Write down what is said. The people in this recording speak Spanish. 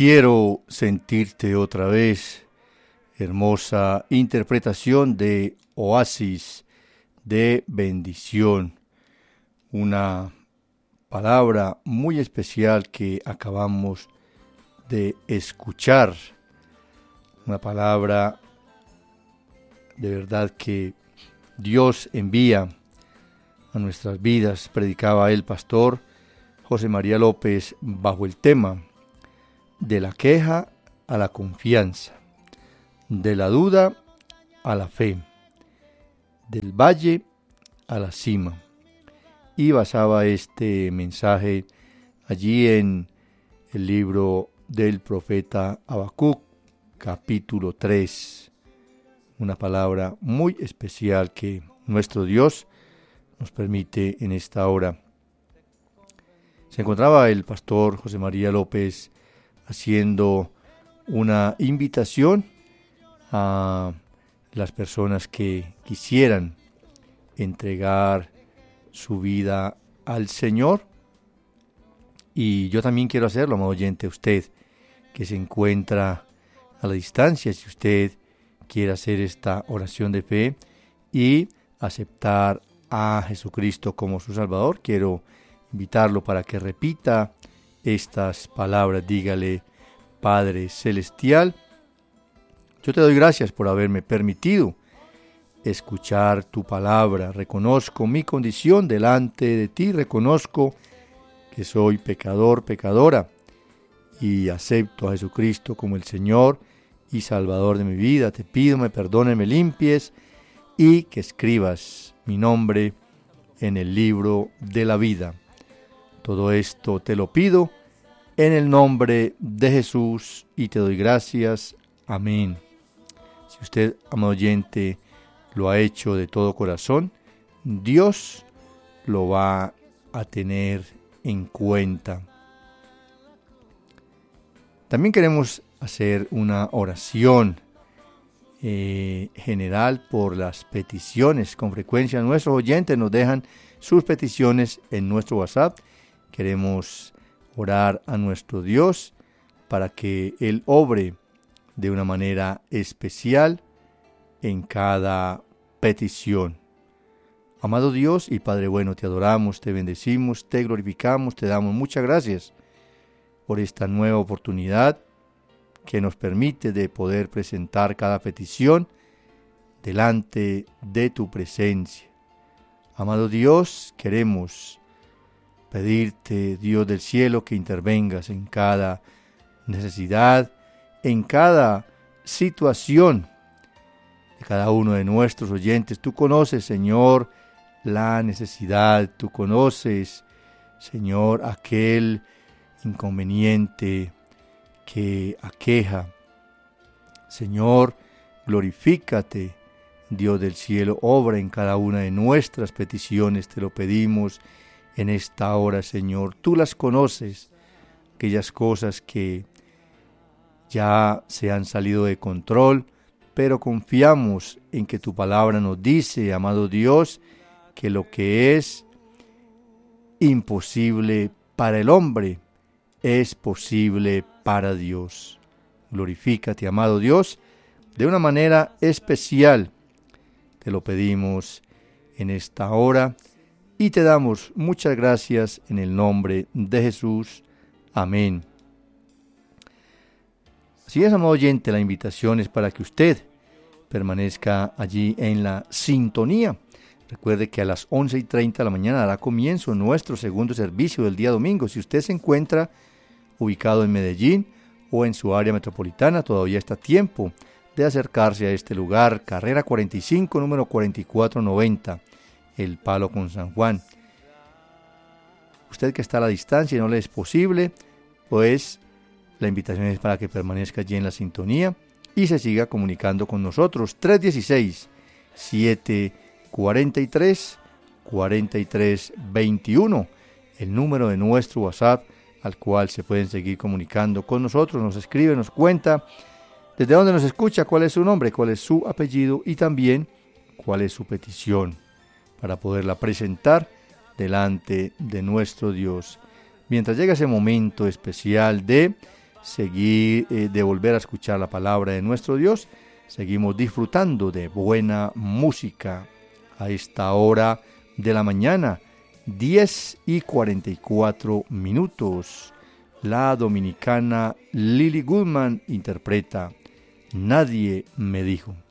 Quiero sentirte otra vez. Hermosa interpretación de Oasis de bendición. Una palabra muy especial que acabamos de escuchar. Una palabra de verdad que Dios envía a nuestras vidas. Predicaba el pastor José María López bajo el tema de la queja a la confianza, de la duda a la fe, del valle a la cima. Y basaba este mensaje allí en el libro del profeta Habacuc, capítulo 3. Una palabra muy especial que nuestro Dios nos permite en esta hora. Se encontraba el pastor José María López haciendo una invitación a las personas que quisieran entregar su vida al Señor. Y yo también quiero hacerlo, amado oyente, usted que se encuentra a la distancia, si usted quiere hacer esta oración de fe y aceptar a Jesucristo como su Salvador, quiero invitarlo para que repita estas palabras. Dígale: Padre Celestial, yo te doy gracias por haberme permitido escuchar tu palabra. Reconozco mi condición delante de ti, reconozco que soy pecador, pecadora, y acepto a Jesucristo como el Señor y Salvador de mi vida. Te pido me perdones, me limpies y que escribas mi nombre en el libro de la vida. Todo esto te lo pido en el nombre de Jesús y te doy gracias. Amén. Si usted, amado oyente, lo ha hecho de todo corazón, Dios lo va a tener en cuenta. También queremos hacer una oración general por las peticiones. Con frecuencia nuestros oyentes nos dejan sus peticiones en nuestro WhatsApp. Queremos orar a nuestro Dios para que Él obre de una manera especial en cada petición. Amado Dios y Padre bueno, te adoramos, te bendecimos, te glorificamos, te damos muchas gracias por esta nueva oportunidad que nos permite de poder presentar cada petición delante de tu presencia. Amado Dios, queremos pedirte, Dios del cielo, que intervengas en cada necesidad, en cada situación de cada uno de nuestros oyentes. Tú conoces, Señor, la necesidad. Tú conoces, Señor, aquel inconveniente que aqueja. Señor, glorifícate, Dios del cielo, obra en cada una de nuestras peticiones, te lo pedimos en esta hora, Señor. Tú las conoces, aquellas cosas que ya se han salido de control, pero confiamos en que tu palabra nos dice, amado Dios, que lo que es imposible para el hombre es posible para Dios. Glorifícate, amado Dios, de una manera especial. Te lo pedimos en esta hora y te damos muchas gracias en el nombre de Jesús. Amén. Así es, amado oyente, la invitación es para que usted permanezca allí en la sintonía. Recuerde que a las 11:30 de la mañana dará comienzo nuestro segundo servicio del día domingo. Si usted se encuentra ubicado en Medellín o en su área metropolitana, todavía está a tiempo de acercarse a este lugar, carrera 45, número 4490, El Palo con San Juan. Usted que está a la distancia y no le es posible, pues la invitación es para que permanezca allí en la sintonía y se siga comunicando con nosotros. 316-743-4321, el número de nuestro WhatsApp al cual se pueden seguir comunicando con nosotros. Nos escribe, nos cuenta desde dónde nos escucha, cuál es su nombre, cuál es su apellido y también cuál es su petición para poderla presentar delante de nuestro Dios. Mientras llega ese momento especial de seguir, de volver a escuchar la palabra de nuestro Dios. Seguimos disfrutando de buena música a esta hora de la mañana, 10:44. La dominicana Lily Goodman interpreta Nadie me dijo.